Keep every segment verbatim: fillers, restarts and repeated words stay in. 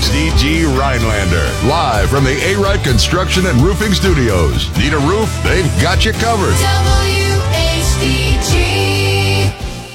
H D G Rhinelander. Live from the A-Rite Construction and Roofing Studios. Need a roof? They've got you covered. W H D G.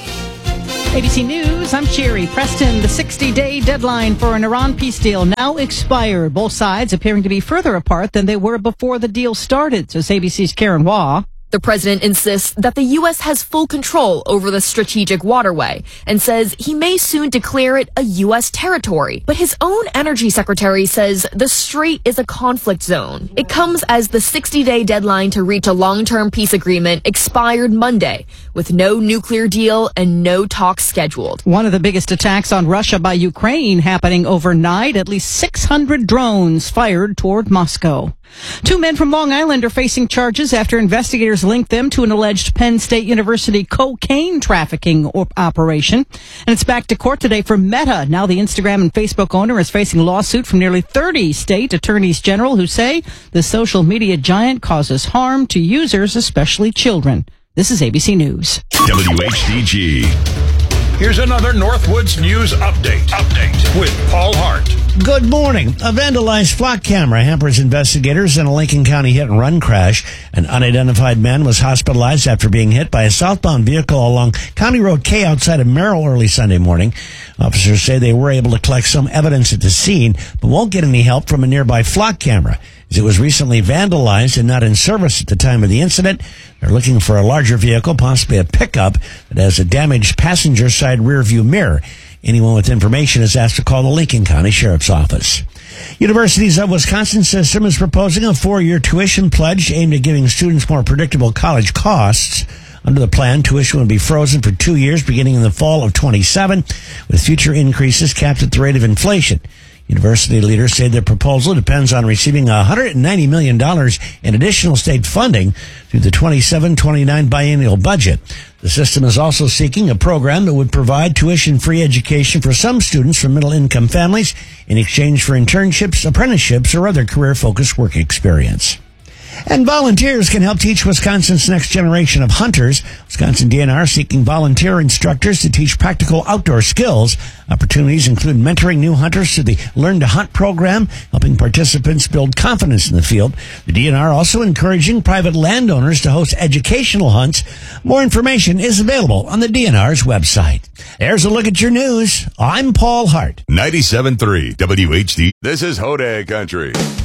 A B C News, I'm Sherry. Preston, the sixty-day deadline for an Iran peace deal now expired. Both sides appearing to be further apart than they were before the deal started, says A B C's Karen Waugh. The president insists that the U S has full control over the strategic waterway and says he may soon declare it a U S territory. But his own energy secretary says the strait is a conflict zone. It comes as the sixty-day deadline to reach a long-term peace agreement expired Monday, with no nuclear deal and no talks scheduled. One of the biggest attacks on Russia by Ukraine happening overnight. At least six hundred drones fired toward Moscow. Two men from Long Island are facing charges after investigators linked them to an alleged Penn State University cocaine trafficking op- operation. And it's back to court today for Meta. Now the Instagram and Facebook owner is facing a lawsuit from nearly thirty state attorneys general who say the social media giant causes harm to users, especially children. This is A B C News. W H D G. Here's another Northwoods News Update. Update with Paul Hart. Good morning. A vandalized flock camera hampers investigators in a Lincoln County hit-and-run crash. An unidentified man was hospitalized after being hit by a southbound vehicle along County Road K outside of Merrill early Sunday morning. Officers say they were able to collect some evidence at the scene, but won't get any help from a nearby flock camera, as it was recently vandalized and not in service at the time of the incident. They're looking for a larger vehicle, possibly a pickup, that has a damaged passenger side rear view mirror. Anyone with information is asked to call the Lincoln County Sheriff's Office. Universities of Wisconsin system is proposing a four-year tuition pledge aimed at giving students more predictable college costs. Under the plan, tuition would be frozen for two years beginning in the fall of twenty-seven, with future increases capped at the rate of inflation. University leaders say their proposal depends on receiving one hundred ninety million dollars in additional state funding through the twenty-seven twenty-nine biennial budget. The system is also seeking a program that would provide tuition-free education for some students from middle-income families in exchange for internships, apprenticeships, or other career-focused work experience. And volunteers can help teach Wisconsin's next generation of hunters. Wisconsin D N R seeking volunteer instructors to teach practical outdoor skills. Opportunities include mentoring new hunters through the Learn to Hunt program, helping participants build confidence in the field. The D N R also encouraging private landowners to host educational hunts. More information is available on the D N R's website. There's a look at your news. I'm Paul Hart. ninety-seven point three W H D. This is Hodag Country.